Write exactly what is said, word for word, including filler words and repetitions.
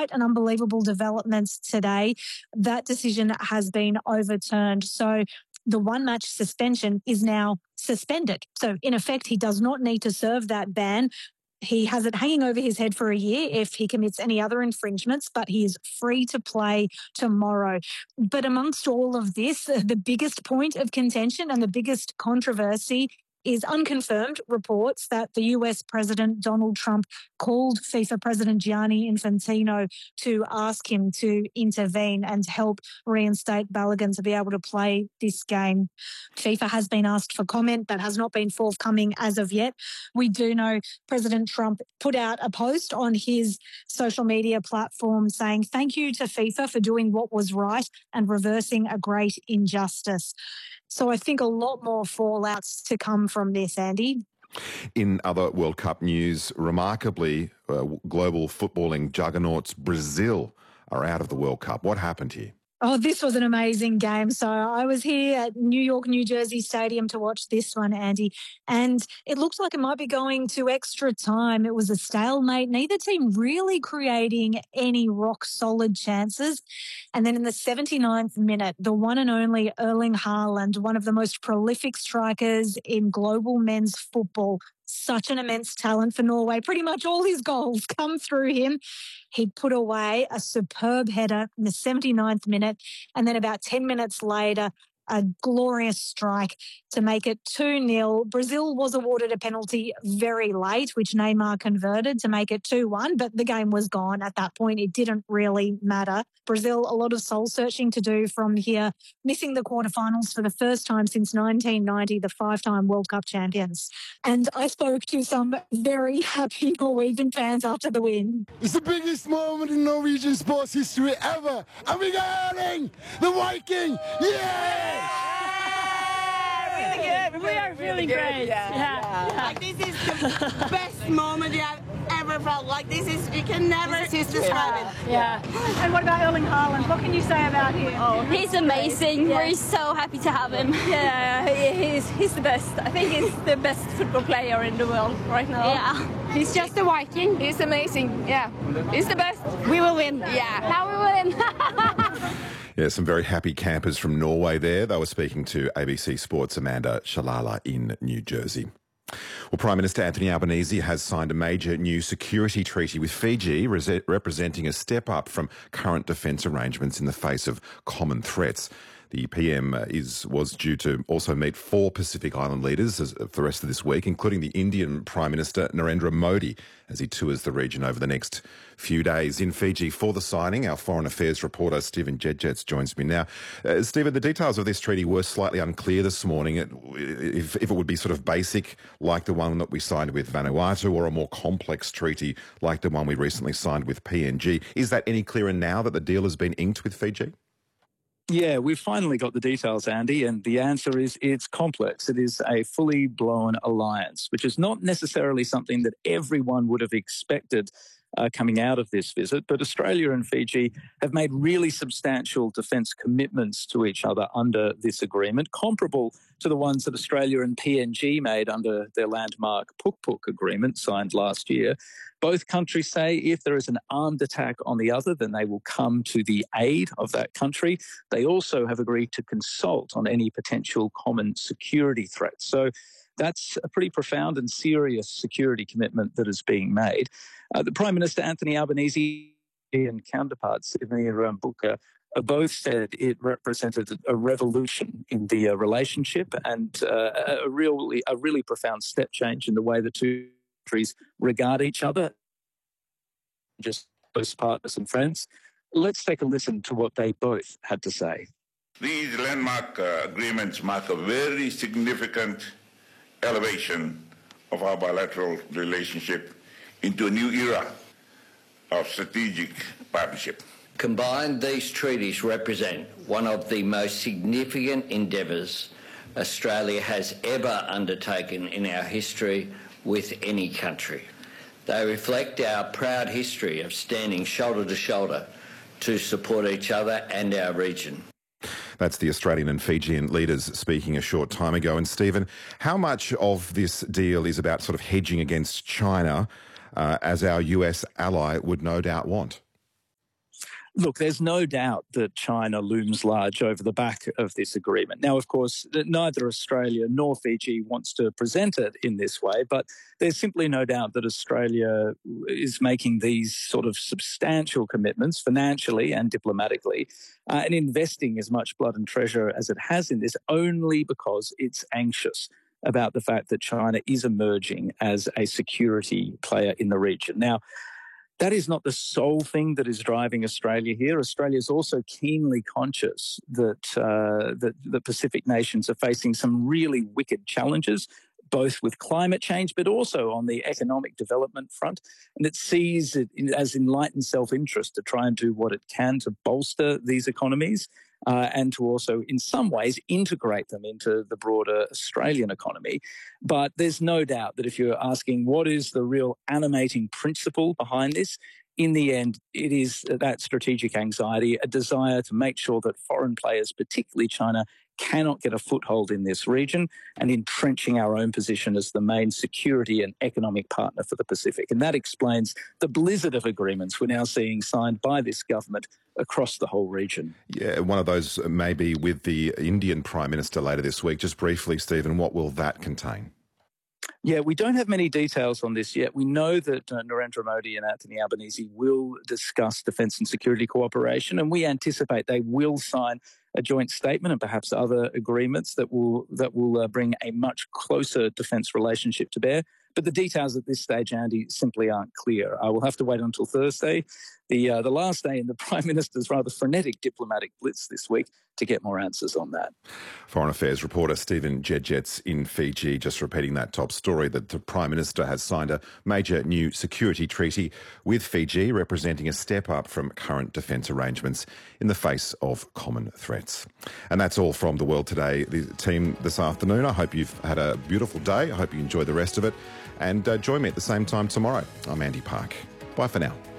quite an unbelievable development today. That decision has been overturned. So the one-match suspension is now suspended. So, in effect, he does not need to serve that ban. He has it hanging over his head for a year if he commits any other infringements, but he is free to play tomorrow. But amongst all of this, the biggest point of contention and the biggest controversy is unconfirmed reports that the U S President Donald Trump called FIFA President Gianni Infantino to ask him to intervene and help reinstate Balogun to be able to play this game. FIFA has been asked for comment. That has not been forthcoming as of yet. We do know President Trump put out a post on his social media platform saying thank you to FIFA for doing what was right and reversing a great injustice. So I think a lot more fallouts to come from this, Andy. In other World Cup news, remarkably, uh, global footballing juggernauts Brazil are out of the World Cup. What happened here? Oh, this was an amazing game. So I was here at New York, New Jersey Stadium to watch this one, Andy, and it looked like it might be going to extra time. It was a stalemate, neither team really creating any rock-solid chances. And then in the seventy-ninth minute, the one and only Erling Haaland, one of the most prolific strikers in global men's football, such an immense talent for Norway. Pretty much all his goals come through him. He put away a superb header in the seventy-ninth minute, and then about ten minutes later, a glorious strike to make it two nil. Brazil was awarded a penalty very late, which Neymar converted to make it two one, but the game was gone at that point. It didn't really matter. Brazil, a lot of soul-searching to do from here, missing the quarterfinals for the first time since nineteen ninety, the five-time World Cup champions. And I spoke to some very happy Norwegian fans after the win. It's the biggest moment in Norwegian sports history ever. And we got Erling, the Viking. Yeah! Really good. We are feeling great. Yeah, yeah. yeah. Like this is the best moment you have ever felt. Like this is, you can never describe it. Yeah. And what about Erling Haaland? What can you say about him? Oh, he's amazing. Yeah. We're so happy to have him. Yeah, he's he's the best. I think he's the best football player in the world right now. Yeah. He's just a Viking. He's amazing. Yeah. He's the best. We will win. Yeah. Now we win. Yeah, some very happy campers from Norway there. They were speaking to A B C Sports' Amanda Shalala in New Jersey. Well, Prime Minister Anthony Albanese has signed a major new security treaty with Fiji, representing a step up from current defence arrangements in the face of common threats. The P M is was due to also meet four Pacific Island leaders as, for the rest of this week, including the Indian Prime Minister Narendra Modi, as he tours the region over the next few days. In Fiji for the signing, our Foreign Affairs reporter Stephen Jedjets joins me now. Uh, Stephen, the details of this treaty were slightly unclear this morning. It, if, if it would be sort of basic like the one that we signed with Vanuatu, or a more complex treaty like the one we recently signed with P N G. Is that any clearer now that the deal has been inked with Fiji? Yeah, we've finally got the details, Andy, and the answer is it's complex. It is a fully blown alliance, which is not necessarily something that everyone would have expected uh, coming out of this visit. But Australia and Fiji have made really substantial defence commitments to each other under this agreement, comparable to the ones that Australia and P N G made under their landmark Puk Puk agreement signed last year. Both countries say if there is an armed attack on the other, then they will come to the aid of that country. They also have agreed to consult on any potential common security threats. So that's a pretty profound and serious security commitment that is being made. Uh, the Prime Minister, Anthony Albanese, and counterpart, Sydney Rambuka, uh, both said it represented a revolution in the uh, relationship and uh, a, really, a really profound step change in the way the two countries regard each other, just as partners and friends. Let's take a listen to what they both had to say. These landmark uh, agreements mark a very significant elevation of our bilateral relationship into a new era of strategic partnership. Combined, these treaties represent one of the most significant endeavours Australia has ever undertaken in our history with any country. They reflect our proud history of standing shoulder to shoulder to support each other and our region. That's the Australian and Fijian leaders speaking a short time ago. And Stephen, how much of this deal is about sort of hedging against China, uh, as our U S ally would no doubt want? Look, there's no doubt that China looms large over the back of this agreement. Now, of course, neither Australia nor Fiji wants to present it in this way, but there's simply no doubt that Australia is making these sort of substantial commitments financially and diplomatically uh, and investing as much blood and treasure as it has in this only because it's anxious about the fact that China is emerging as a security player in the region. Now, that is not the sole thing that is driving Australia here. Australia is also keenly conscious that, uh, that the Pacific nations are facing some really wicked challenges, both with climate change, but also on the economic development front. And it sees it as enlightened self-interest to try and do what it can to bolster these economies uh, and to also, in some ways, integrate them into the broader Australian economy. But there's no doubt that if you're asking what is the real animating principle behind this, in the end, it is that strategic anxiety, a desire to make sure that foreign players, particularly China, cannot get a foothold in this region and entrenching our own position as the main security and economic partner for the Pacific. And that explains the blizzard of agreements we're now seeing signed by this government across the whole region. Yeah, one of those may be with the Indian Prime Minister later this week. Just briefly, Stephen, what will that contain? Yeah, we don't have many details on this yet. We know that uh, Narendra Modi and Anthony Albanese will discuss defence and security cooperation, and we anticipate they will sign a joint statement and perhaps other agreements that will that will uh, bring a much closer defence relationship to bear. But the details at this stage, Andy, simply aren't clear. I will have to wait until Thursday, the uh, the last day in the Prime Minister's rather frenetic diplomatic blitz this week, to get more answers on that. Foreign Affairs reporter Stephen Jedget's in Fiji, just repeating that top story that the Prime Minister has signed a major new security treaty with Fiji, representing a step up from current defence arrangements in the face of common threats. And that's all from The World Today, the team this afternoon. I hope you've had a beautiful day. I hope you enjoy the rest of it. And uh, join me at the same time tomorrow. I'm Andy Park. Bye for now.